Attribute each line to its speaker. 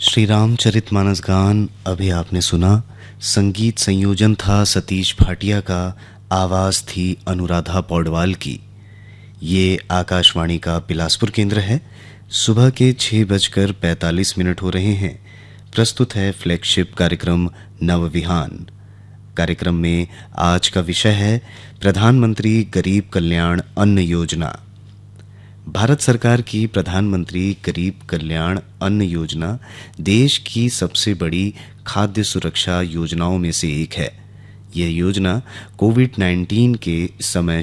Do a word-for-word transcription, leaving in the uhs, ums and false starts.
Speaker 1: श्री रामचरितमानस गान अभी आपने सुना। संगीत संयोजन था सतीश भाटिया का, आवाज थी अनुराधा पौडवाल की। ये आकाशवाणी का बिलासपुर केंद्र है। सुबह के छह बजकर पैंतालीस मिनट हो रहे हैं। प्रस्तुत है फ्लैगशिप कार्यक्रम नवविहान। कार्यक्रम में आज का विषय है प्रधानमंत्री गरीब कल्याण अन्न योजना। भारत सरकार की प्रधानमंत्री गरीब कल्याण अन्न योजना देश की सबसे बड़ी खाद्य सुरक्षा योजनाओं में से एक है। यह योजना कोविड उन्नीस के समय